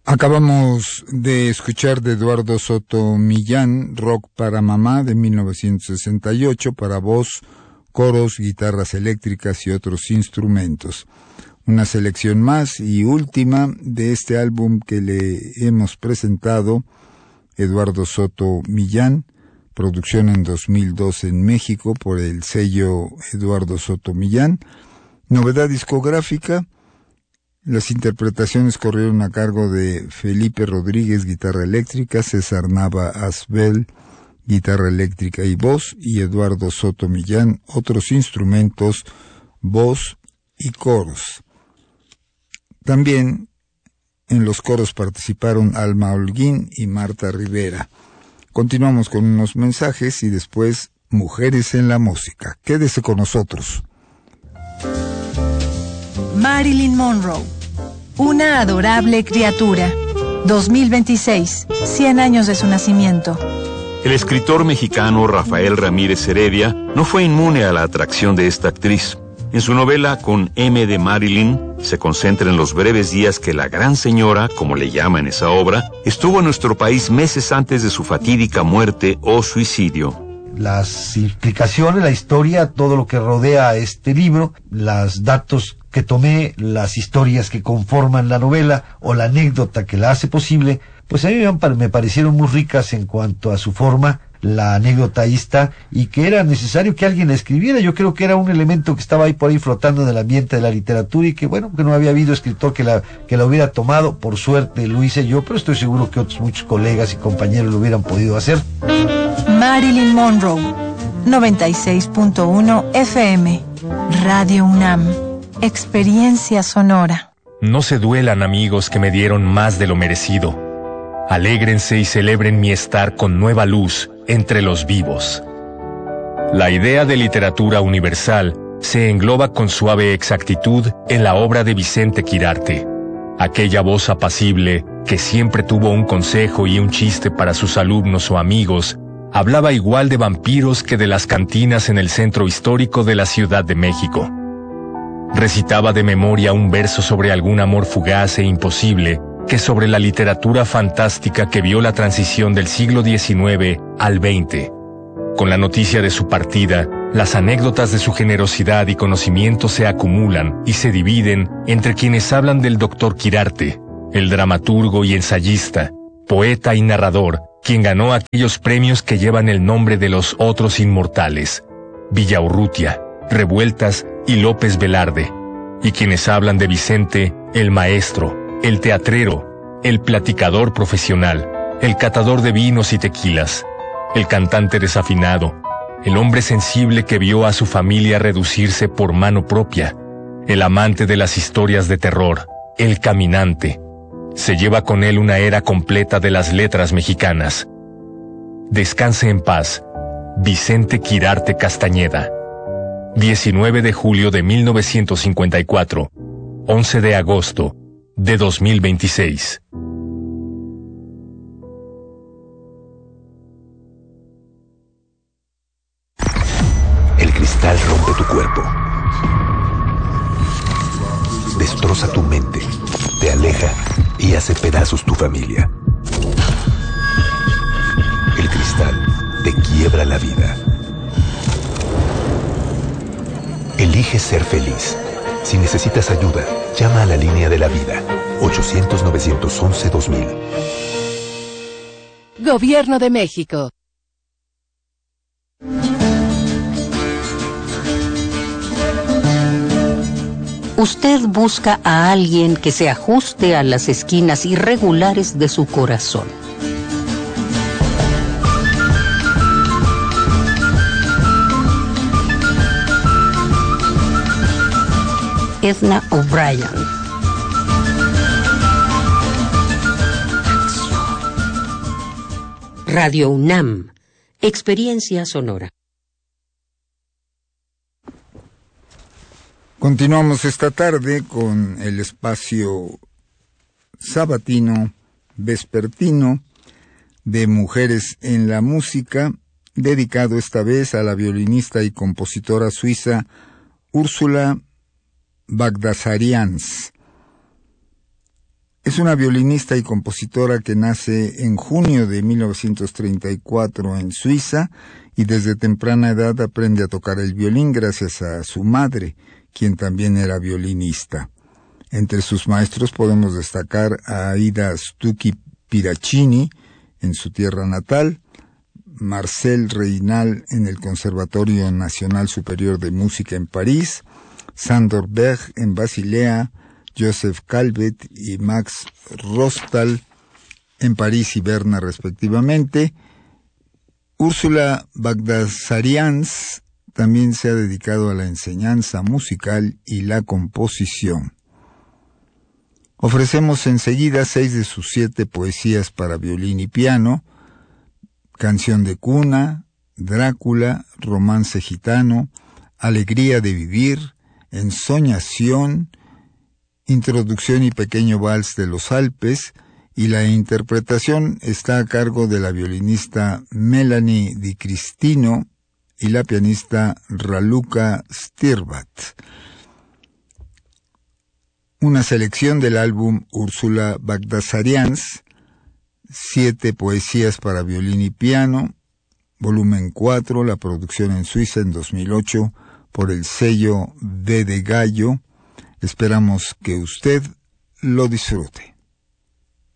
Acabamos de escuchar de Eduardo Soto Millán, Rock para Mamá de 1968, para voz, coros, guitarras eléctricas y otros instrumentos. Una selección más y última de este álbum que le hemos presentado, Eduardo Soto Millán, producción en 2002 en México por el sello Eduardo Soto Millán. Novedad discográfica. Las interpretaciones corrieron a cargo de Felipe Rodríguez, guitarra eléctrica, César Nava Asbel, guitarra eléctrica y voz, y Eduardo Soto Millán, otros instrumentos, voz y coros. También en los coros participaron Alma Holguín y Marta Rivera. Continuamos con unos mensajes y después Mujeres en la Música. Quédese con nosotros. Marilyn Monroe, una adorable criatura. 2026, 100 años de su nacimiento. El escritor mexicano Rafael Ramírez Heredia no fue inmune a la atracción de esta actriz. En su novela Con M de Marilyn se concentra en los breves días que la gran señora, como le llama en esa obra, estuvo en nuestro país meses antes de su fatídica muerte o suicidio. Las implicaciones, la historia, todo lo que rodea a este libro, los datos que tomé, las historias que conforman la novela o la anécdota que la hace posible, pues a mí me parecieron muy ricas en cuanto a su forma. La anécdota ahí está, y que era necesario que alguien la escribiera. Yo creo que era un elemento que estaba ahí por ahí flotando en el ambiente de la literatura y que bueno, que no había habido escritor que la hubiera tomado. Por suerte lo hice yo, pero estoy seguro que otros muchos colegas y compañeros lo hubieran podido hacer. Marilyn Monroe, 96.1 FM, Radio UNAM, experiencia sonora. No se duelan, amigos, que me dieron más de lo merecido. Alégrense y celebren mi estar con nueva luz entre los vivos. La idea de literatura universal se engloba con suave exactitud en la obra de Vicente Quirarte. Aquella voz apacible que siempre tuvo un consejo y un chiste para sus alumnos o amigos, hablaba igual de vampiros que de las cantinas en el centro histórico de la Ciudad de México. Recitaba de memoria un verso sobre algún amor fugaz e imposible que sobre la literatura fantástica que vio la transición del siglo XIX al XX. Con la noticia de su partida, las anécdotas de su generosidad y conocimiento se acumulan y se dividen entre quienes hablan del Dr. Quirarte, el dramaturgo y ensayista, poeta y narrador, quien ganó aquellos premios que llevan el nombre de los otros inmortales, Villaurrutia, Revueltas y López Velarde, y quienes hablan de Vicente, el maestro, el teatrero, el platicador profesional, el catador de vinos y tequilas, el cantante desafinado, el hombre sensible que vio a su familia reducirse por mano propia, el amante de las historias de terror, el caminante. Se lleva con él una era completa de las letras mexicanas. Descanse en paz, Vicente Quirarte Castañeda. 19 de julio de 1954, 11 de agosto de 2026. El cristal rompe tu cuerpo, destroza tu mente, te aleja y hace pedazos tu familia. El cristal te quiebra la vida. Elige ser feliz. Si necesitas ayuda, llama a la línea de la vida, 800-911-2000. Gobierno de México. Usted busca a alguien que se ajuste a las esquinas irregulares de su corazón. Edna O'Brien. Radio UNAM, experiencia sonora. Continuamos esta tarde con el espacio sabatino, vespertino, de Mujeres en la Música, dedicado esta vez a la violinista y compositora suiza Úrsula Bagdasarians. Es una violinista y compositora que nace en junio de 1934 en Suiza y desde temprana edad aprende a tocar el violín gracias a su madre, quien también era violinista. Entre sus maestros podemos destacar a Aida Stucchi Pieraccini en su tierra natal, Marcel Reynal en el Conservatorio Nacional Superior de Música en París, Sandor Berg en Basilea, Joseph Calvet y Max Rostal en París y Berna respectivamente. Úrsula Bagdasarians también se ha dedicado a la enseñanza musical y la composición. Ofrecemos enseguida 6 de sus 7 poesías para violín y piano: Canción de cuna, Drácula, Romance gitano, Alegría de vivir, Ensoñación, Introducción y Pequeño vals de los Alpes, y la interpretación está a cargo de la violinista Melanie Di Cristino y la pianista Raluca Stirbat. Una selección del álbum Úrsula Bagdasarians, 7 poesías para violín y piano, volumen 4, la producción en Suiza en 2008 por el sello V de Gallo. Esperamos que usted lo disfrute.